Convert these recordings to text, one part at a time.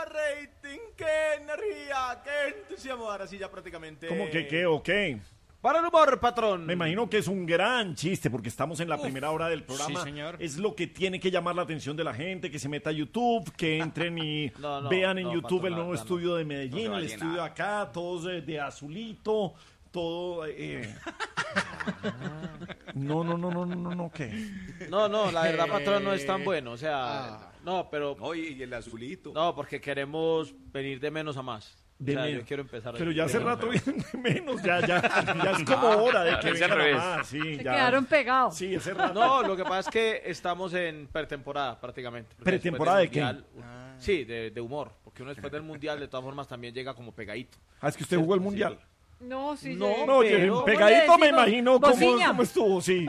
rating, qué energía, qué entusiasmo. Ahora sí ya prácticamente... ¿Cómo que qué o qué? Para el humor, patrón. Me imagino que es un gran chiste porque estamos en la primera hora del programa. Sí, señor. Es lo que tiene que llamar la atención de la gente, que se meta a YouTube, que entren y vean en YouTube el nuevo estudio de Medellín, el estudio acá, todos de azulito, todo... No, ¿qué? No, la verdad, patrón, no es tan bueno. O sea, no, pero... Oye, y el azulito. No, porque queremos venir de menos a más. De o sea, menos. yo quiero empezar. Pero ya hace rato vienen de menos, ya es como hora de que vengan a más. Sí, Se ya. quedaron pegados. Sí, ese rato. No, lo que pasa es que estamos en pretemporada prácticamente. Porque ¿Pretemporada después de del mundial, sí, de humor. Porque uno después del mundial de todas formas también llega como pegadito. Ah, es que usted jugó el mundial. No, sí. No, sí. No, pero- pegadito ¿Cómo le me decimos? imagino Bociña. cómo estuvo, sí.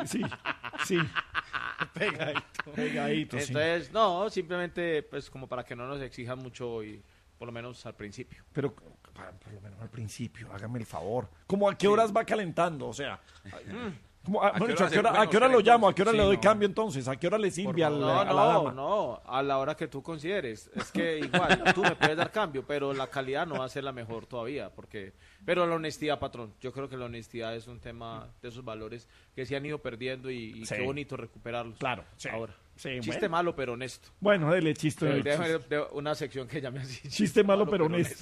Pegadito, sí. Entonces, no, simplemente pues como para que no nos exijan mucho y por lo menos al principio. Pero por lo menos al principio, hágame el favor. ¿Cómo a qué horas va calentando? O sea, como, ¿A qué bueno, hora ¿a qué hora lo llamo? ¿A qué hora Sí, le doy no. cambio entonces? ¿A qué hora le sirve a la dama? No, a la hora que tú consideres. Es que igual, tú me puedes dar cambio, pero la calidad no va a ser la mejor todavía, pero la honestidad, patrón, yo creo que la honestidad es un tema de esos valores que se han ido perdiendo y Sí. qué bonito recuperarlos. Claro, sí. Ahora. Sí, Chiste bueno. malo, pero honesto. Bueno, dele chiste. Déjame de una sección que llame así. Chiste malo, pero honesto.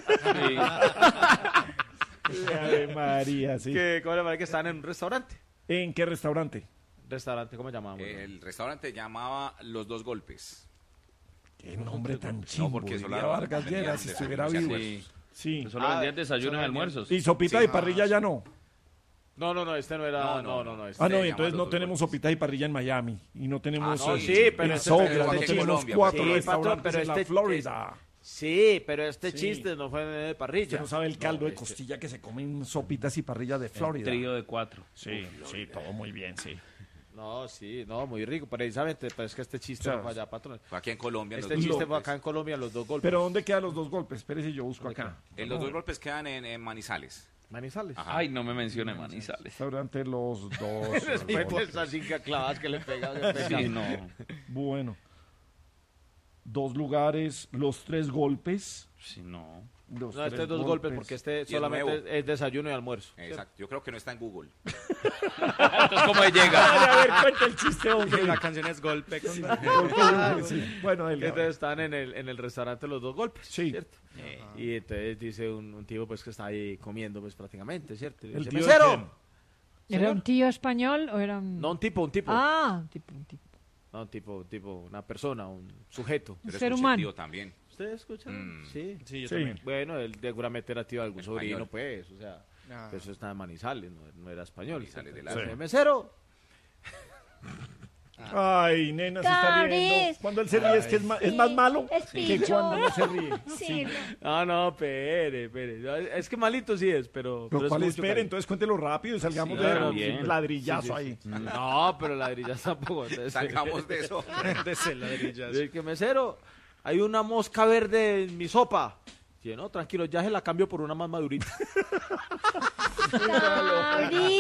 Ave María, sí. ¿Cómo le parece que están en un restaurante? ¿En qué restaurante? Restaurante, ¿cómo llamamos? El restaurante llamaba Los Dos Golpes. Qué nombre tan chimbo. porque eso diría la- Vargas vendían Lleras si estuviera desayunos y vivo. almuerzos. Sí. Solo vendían desayunos y almuerzos. Y sopita y parrilla ya no. No, este no era. No. No, Ah, no, Se y entonces llaman no Los Dos tenemos Golpes. sopita y parrilla en Miami. Y no tenemos no, sí, sí, pero en este- Southern, pero no este- tenemos Colombia, 4 sí, restaurantes patrón, pero en la este- Florida. Sí, pero este Sí. chiste no fue de Usted parrilla. no sabe el caldo de este- costilla que se comen sopitas y parrillas de Florida. Trío de 4. Sí, todo muy bien, sí. No, sí, muy rico, precisamente, pero es que este chiste O sea, no fue allá, patrón. Fue aquí en Colombia. Este Los Dos chiste fue Golpes. acá en Colombia, Los Dos Golpes. Pero ¿dónde quedan los dos golpes? Espérese, yo busco acá. Los Dos Golpes quedan en Manizales. Manizales. Ajá. Ay, no me mencione Manizales. Restaurante Los Dos Después de Golpes. esas 5 clavadas que le pegan. Sí, no. Bueno. 2 lugares, los 3 golpes. Sí, no. Los No, este 3 es 2 golpes porque este es solamente nuevo. es desayuno y almuerzo. Exacto. Yo creo que no está en Google. Entonces, ¿cómo llega? A ver, cuenta el chiste, hombre. La canción es golpe. Sí. Bueno, él Entonces están en el restaurante Los Dos Golpes, Sí. ¿cierto? Y entonces dice un tipo pues que está ahí comiendo pues prácticamente, ¿cierto? Y ¿El dice, tío de ¡mesero! quién? ¿Era un tío español o era un...? No, un tipo. Ah, un tipo. No, un tipo, una persona, un sujeto. Pero ser escuché humano. tío también. ¿Ustedes escuchan? Sí. Sí, yo Sí. también. Bueno, él seguramente era tío de algún Español. sobrino, pues, o sea, pues eso está en Manizales, no era español. Manizales de la- Entonces, Sí. mesero. Ay, nena, se está riendo. Caris. Cuando él se ríe es que es más malo Es que pillo. cuando no se ríe. Sí, No, espere. Es que malito sí es, pero Pero es ¿cuál mucho espere? cariño. Entonces cuéntelo rápido y salgamos Sí, de claro, un bien. ladrillazo ahí. No, pero ladrillas tampoco. entonces- Salgamos de eso. Es que mesero, hay una mosca verde en mi sopa. Sí, no, tranquilo, ya se la cambio por una más madurita. Caris.